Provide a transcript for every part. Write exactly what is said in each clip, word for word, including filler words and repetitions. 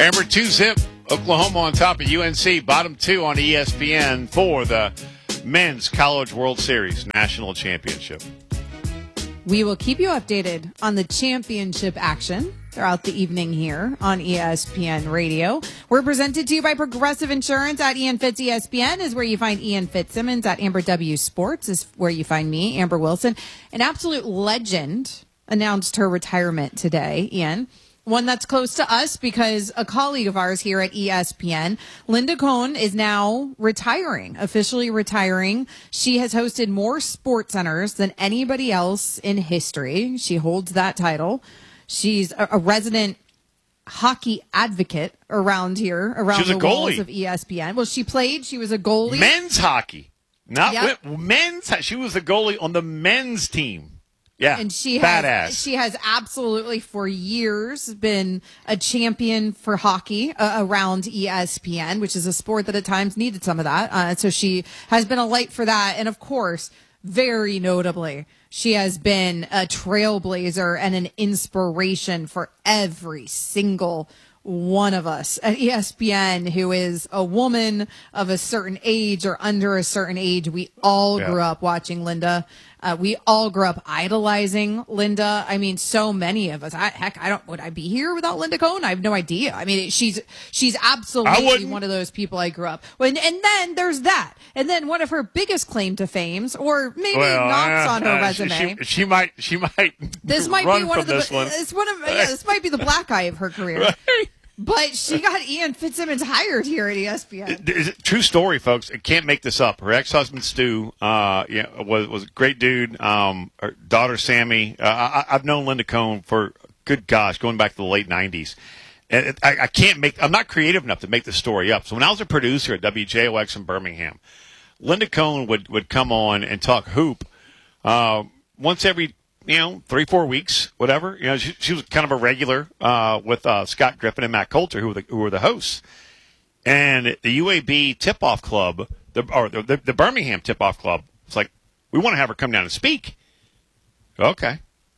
Amber, two zip. Oklahoma on top of U N C. Bottom two on E S P N for the Men's College World Series National Championship. We will keep you updated on the championship action throughout the evening here on E S P N Radio. We're presented to you by Progressive Insurance. At Ian Fitz E S P N is where you find Ian Fitzsimmons. At Amber W Sports is where you find me, Amber Wilson. An absolute legend announced her retirement today, Ian. One that's close to us because a colleague of ours here at E S P N, Linda Cohn, is now retiring, officially retiring. She has hosted more Sports Centers than anybody else in history. She holds that title. She's a, a resident hockey advocate around here, around the walls of E S P N. Well, she played. She was a goalie. Men's hockey. Not Yep. wi- men's. She was the goalie on the men's team. Yeah, and she badass. has she has absolutely for years been a champion for hockey uh, around E S P N, which is a sport that at times needed some of that. Uh, so she has been a light for that, and of course, very notably, she has been a trailblazer and an inspiration for every single one of us at E S P N who is a woman of a certain age or under a certain age. We all yeah. grew up watching Linda. Uh, we all grew up idolizing Linda. I mean, so many of us. I, heck, I don't. Would I be here without Linda Cohn? I have no idea. I mean, she's she's absolutely one of those people I grew up. When and then there's that, and then one of her biggest claim to fames, or maybe well, knocks uh, on her uh, resume. She, she might. She might. This might run be one from of the. This one. It's one of. Yeah, this might be the black eye of her career. Right. But she got Ian Fitzsimmons hired here at E S P N. Is it, true story, folks. I can't make this up. Her ex-husband Stu, uh, yeah, was was a great dude. Um, her daughter Sammy. Uh, I, I've known Linda Cohn for good gosh, going back to the late nineties. And I, I can't make. I'm not creative enough to make this story up. So when I was a producer at W J O X in Birmingham, Linda Cohn would would come on and talk hoop uh, once every. You know, three, four weeks, whatever. You know, she, she was kind of a regular uh, with uh, Scott Griffin and Matt Coulter, who were the, who were the hosts. And the U A B Tip-Off Club, the, or the, the, the Birmingham Tip-Off Club, it's like, we want to have her come down and speak. Okay.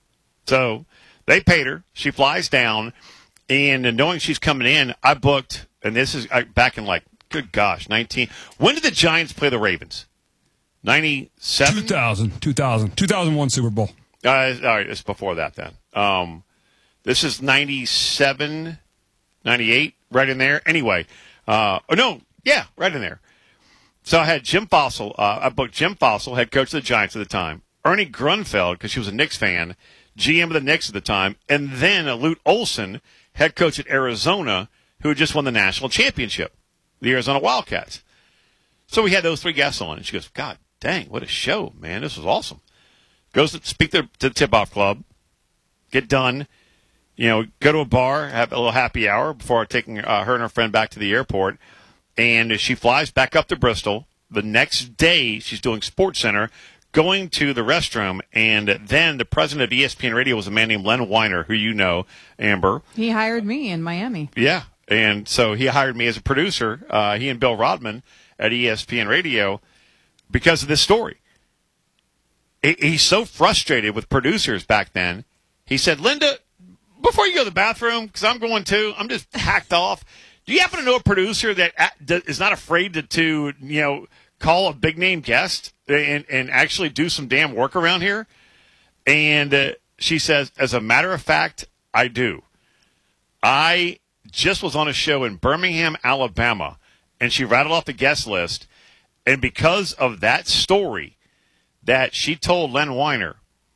So they paid her. She flies down. And knowing she's coming in, I booked, and this is back in like, good gosh, nineteen. When did the Giants play the Ravens? ninety-seven? two thousand, two thousand, two thousand one Super Bowl. Uh, all right, it's before that then. Um, this is ninety-seven, ninety-eight, right in there. Anyway, uh, oh no, yeah, right in there. So I had Jim Fossil. Uh, I booked Jim Fossil, head coach of the Giants at the time. Ernie Grunfeld, because she was a Knicks fan, G M of the Knicks at the time, and then Lute Olson, head coach at Arizona, who had just won the national championship, the Arizona Wildcats. So we had those three guests on, and she goes, God dang, what a show, man. This was awesome. Goes to speak to, to the tip-off club, get done, you know, go to a bar, have a little happy hour before taking uh, her and her friend back to the airport. And she flies back up to Bristol. The next day, she's doing Sports Center, going to the restroom, and then the president of E S P N Radio was a man named Len Weiner, who you know, Amber. He hired me in Miami. Yeah, and so he hired me as a producer, uh, he and Bill Rodman at E S P N Radio, because of this story. He's so frustrated with producers back then. He said, Linda, before you go to the bathroom, because I'm going to, I'm just hacked off. Do you happen to know a producer that is not afraid to, to you know, call a big-name guest and, and actually do some damn work around here? And uh, she says, as a matter of fact, I do. I just was on a show in Birmingham, Alabama, and she rattled off the guest list. And because of that story, that she told Len Weiner,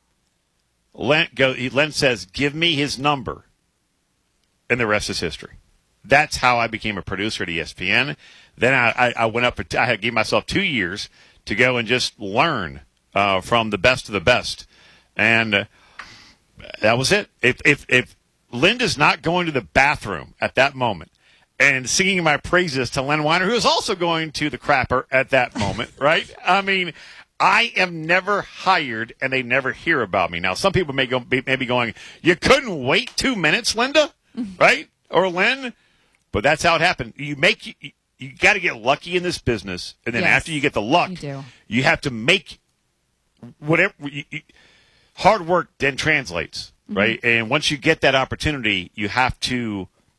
Len, go, Len says, give me his number, and the rest is history. That's how I became a producer at E S P N. Then I, I, I went up, for t- I gave myself two years to go and just learn uh, from the best of the best. And uh, that was it. If, if, if Linda's not going to the bathroom at that moment and singing my praises to Len Weiner, who was also going to the crapper at that moment, right? I mean, I am never hired, and they never hear about me. Now, some people may go, may be going, you couldn't wait two minutes, Linda, right? Or Len? But that's how it happened. You make you, you got to get lucky in this business, and then yes, after you get the luck, you, do. you have to make whatever you, you, hard work then translates, right? Mm-hmm. And once you get that opportunity, you have to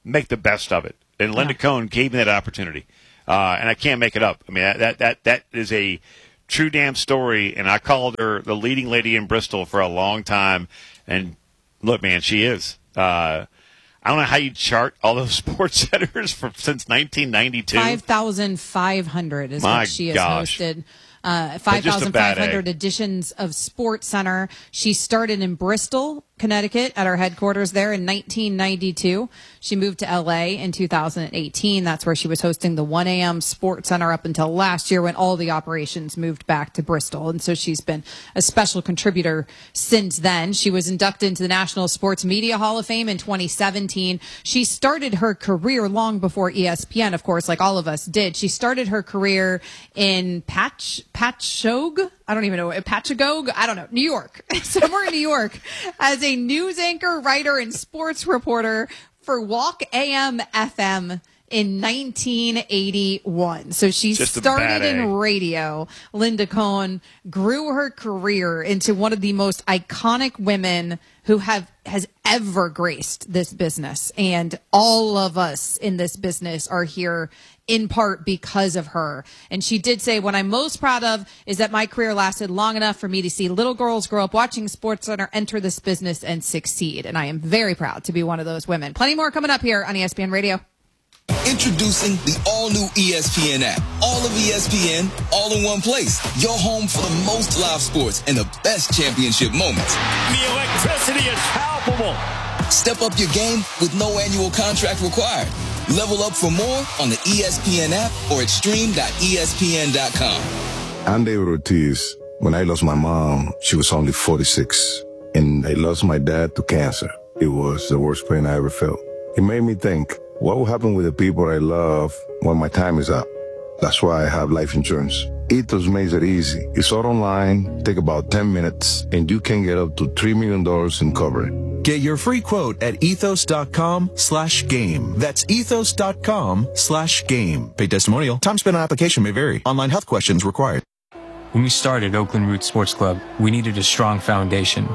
make the best of it. And Linda Yeah. Cohn gave me that opportunity. Uh, and I can't make it up. I mean, that, that, that, that is a true damn story. And I called her the leading lady in Bristol for a long time. And look, man, she is. Uh, I don't know how you chart all those sports centers from since nineteen ninety-two. five thousand five hundred is My what she has gosh. hosted. Uh, five thousand five hundred editions of Sports Center. She started in Bristol, Connecticut, at our headquarters there in nineteen ninety-two. She moved to L A in two thousand eighteen. That's where she was hosting the one a.m. Sports Center up until last year when all the operations moved back to Bristol. And so she's been a special contributor since then. She was inducted into the National Sports Media Hall of Fame in twenty seventeen. She started her career long before E S P N, of course, like all of us did. She started her career in Patch, Patchogue? I don't even know. Patchogue? I don't know. New York. Somewhere in New York as a news anchor, writer, and sports reporter for Walk A M F M in nineteen eighty-one. So she Just a started bad in A. radio. Linda Cohn grew her career into one of the most iconic women who have has ever graced this business. And all of us in this business are here in part because of her. And she did say, what I'm most proud of is that my career lasted long enough for me to see little girls grow up watching Sports Center, enter this business, and succeed. And I am very proud to be one of those women. Plenty more coming up here on E S P N Radio. Introducing the all-new E S P N app. All of E S P N, all in one place. Your home for the most live sports and the best championship moments. The electricity is palpable. Step up your game with no annual contract required. Level up for more on the E S P N app or at stream dot E S P N dot com. I'm David Ortiz. When I lost my mom, she was only forty-six. And I lost my dad to cancer. It was the worst pain I ever felt. It made me think, what will happen with the people I love when my time is up? That's why I have life insurance. Ethos makes it easy. It's all online, take about ten minutes, and you can get up to three million dollars in coverage. Get your free quote at ethos.com slash game. That's ethos.com slash game. Paid testimonial. Time spent on application may vary. Online health questions required. When we started Oakland Roots Sports Club, we needed a strong foundation.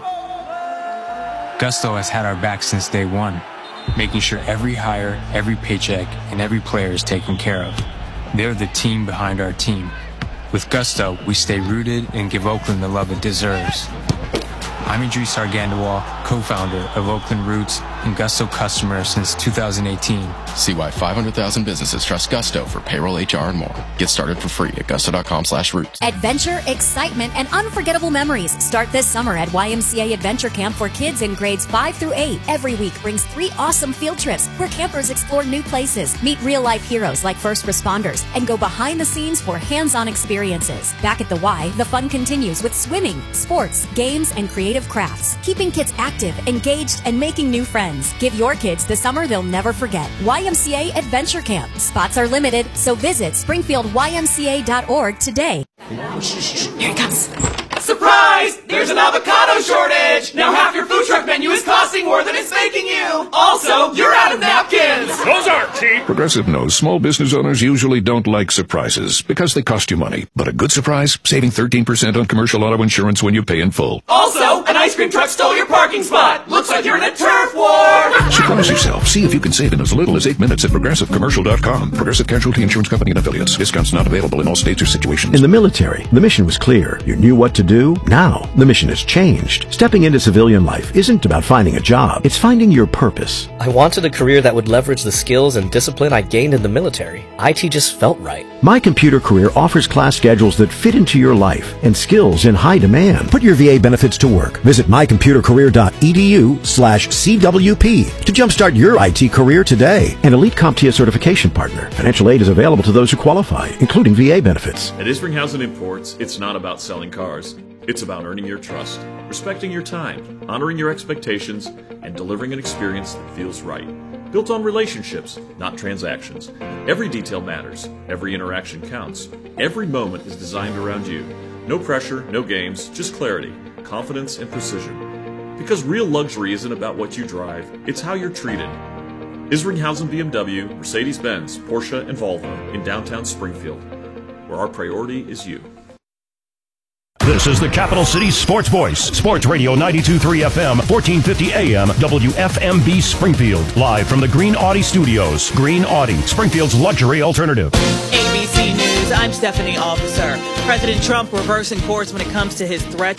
Gusto has had our back since day one, making sure every hire, every paycheck, and every player is taken care of. They're the team behind our team. With Gusto, we stay rooted and give Oakland the love it deserves. I'm Idris Argandawal, co-founder of Oakland Roots and Gusto customer since two thousand eighteen. See why five hundred thousand businesses trust Gusto for payroll, H R, and more. Get started for free at gusto.com slash roots. Adventure, excitement, and unforgettable memories start this summer at Y M C A Adventure Camp for kids in grades five through eight. Every week brings three awesome field trips where campers explore new places, meet real-life heroes like first responders, and go behind the scenes for hands-on experiences. Back at the Y, the fun continues with swimming, sports, games, and creative crafts, keeping kids active, engaged, and making new friends. Give your kids the summer they'll never forget. Y M C A Adventure Camp. Spots are limited, so visit springfield y m c a dot org today. Here it comes. Surprise! There's an avocado shortage! Now half your food truck menu is costing more than it's making you! Also, you're out of napkins! Those aren't cheap! Progressive knows small business owners usually don't like surprises because they cost you money. But a good surprise, saving thirteen percent on commercial auto insurance when you pay in full. Also, an ice cream truck stole your parking spot! Looks like you're in a turf war! Surprise yourself. See if you can save in as little as eight minutes at progressive commercial dot com. Progressive Casualty Insurance Company and affiliates. Discounts not available in all states or situations. In the military, the mission was clear. You knew what to do. Now, the mission has changed. Stepping into civilian life isn't about finding a job. It's finding your purpose. I wanted a career that would leverage the skills and discipline I gained in the military. I T just felt right. My Computer Career offers class schedules that fit into your life and skills in high demand. Put your V A benefits to work. Visit my computer career dot e d u slash C W P to jumpstart your I T career today. An elite CompTIA certification partner. Financial aid is available to those who qualify, including V A benefits. At Isringhausen Imports, it's not about selling cars. It's about earning your trust, respecting your time, honoring your expectations, and delivering an experience that feels right. Built on relationships, not transactions. Every detail matters. Every interaction counts. Every moment is designed around you. No pressure, no games, just clarity, confidence, and precision. Because real luxury isn't about what you drive, it's how you're treated. Isringhausen B M W, Mercedes-Benz, Porsche, and Volvo in downtown Springfield, where our priority is you. This is the Capital City Sports Voice, Sports Radio ninety-two point three F M, fourteen fifty A M, W F M B Springfield. Live from the Green Audi Studios. Green Audi, Springfield's luxury alternative. A B C News, I'm Stephanie Officer. President Trump reversing course when it comes to his threat